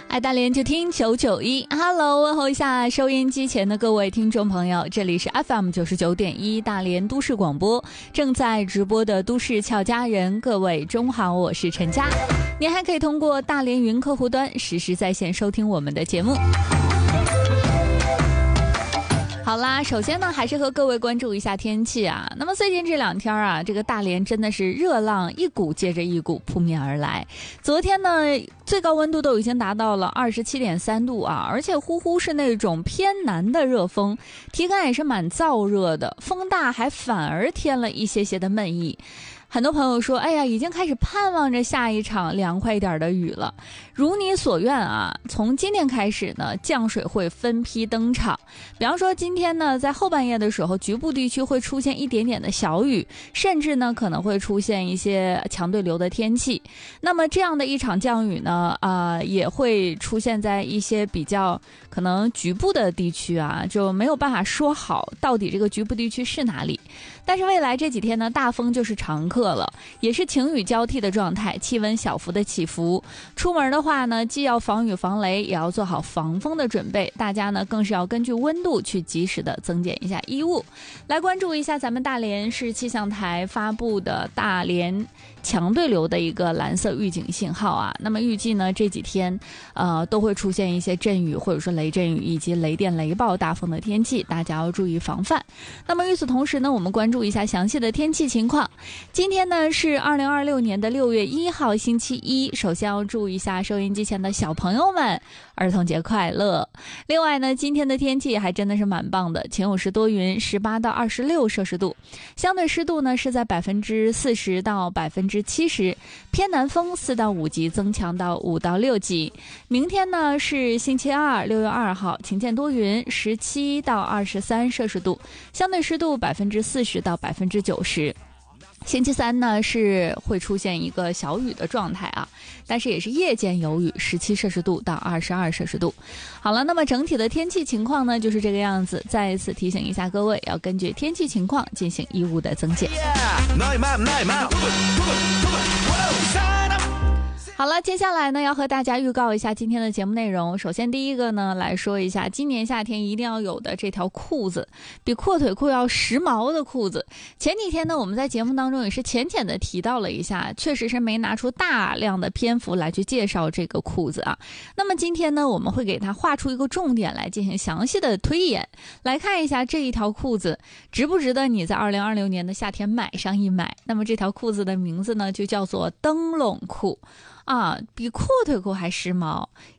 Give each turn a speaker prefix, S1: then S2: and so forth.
S1: 爱大连就听991 Hello， 问候一下收音机前的各位听众朋友，这里是 FM 99.1大连都市广播，正在直播的都市俏佳人，各位中好，我是陈佳。您还可以通过大连云客户端实时在线收听我们的节目。好啦，首先呢，还是和各位关注一下天气啊。那么最近这2天啊，这个大连真的是热浪一股接着一股扑面而来。昨天呢，最高温度都已经达到了27.3度啊，而且呼呼是那种偏南的热风，体感也是蛮燥热的，风大还反而添了一些些的闷意。很多朋友说，哎呀，已经开始盼望着下一场凉快一点的雨了。如你所愿啊，从今天开始呢，降水会分批登场。比方说今天呢，在后半夜的时候，局部地区会出现一点点的小雨，甚至呢可能会出现一些强对流的天气。那么这样的一场降雨呢，也会出现在一些比较可能局部的地区啊，就没有办法说好到底这个局部地区是哪里。但是未来这几天呢，大风就是常客了，也是晴雨交替的状态，气温小幅的起伏。出门的话呢，既要防雨防雷，也要做好防风的准备。大家呢，更是要根据温度去及时的增减一下衣物。来关注一下咱们大连市气象台发布的大连强对流的一个蓝色预警信号啊。那么预计呢，这几天都会出现一些阵雨或者说雷阵雨以及雷电雷暴大风的天气，大家要注意防范。那么与此同时呢，我们关注一下详细的天气情况。今天呢是2026年的6月1号星期一，首先要祝一下收音机前的小朋友们儿童节快乐。另外呢，今天的天气还真的是蛮棒的，晴有时多云，18到26摄氏度，相对湿度呢是在40%到70%，偏南风4到5级增强到5到6级。明天呢是星期二，6月2号，晴间多云，17到23摄氏度，相对湿度40%到90%。星期三呢是会出现一个小雨的状态啊，但是也是夜间有雨，17摄氏度到22摄氏度。好了，那么整体的天气情况呢就是这个样子。再一次提醒一下各位，要根据天气情况进行衣物的增减。好了，接下来呢要和大家预告一下今天的节目内容。首先第一个呢来说一下今年夏天一定要有的这条裤子，比阔腿裤要时髦的裤子。前几天呢我们在节目当中也是浅浅的提到了一下，确实是没拿出大量的篇幅来去介绍这个裤子啊。那么今天呢我们会给它画出一个重点来进行详细的推演，来看一下这一条裤子值不值得你在2026年的夏天买上一买。那么这条裤子的名字呢就叫做灯笼裤啊，比阔腿裤还时髦。